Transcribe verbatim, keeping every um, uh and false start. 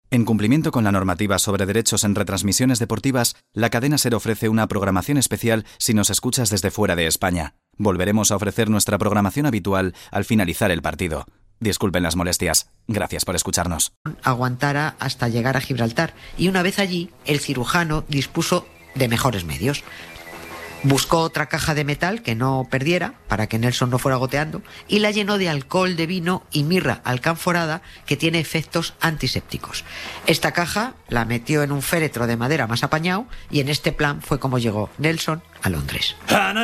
En cumplimiento con la normativa sobre derechos en retransmisiones deportivas, la cadena SER ofrece una programación especial si nos escuchas desde fuera de España. Volveremos a ofrecer nuestra programación habitual al finalizar el partido. Disculpen las molestias. Gracias por escucharnos. Aguantara hasta llegar a Gibraltar y una vez allí, el cirujano dispuso de mejores medios. Buscó otra caja de metal que no perdiera para que Nelson no fuera goteando y la llenó de alcohol de vino y mirra alcanforada que tiene efectos antisépticos. Esta caja la metió en un féretro de madera más apañado y en este plan fue como llegó Nelson a Londres.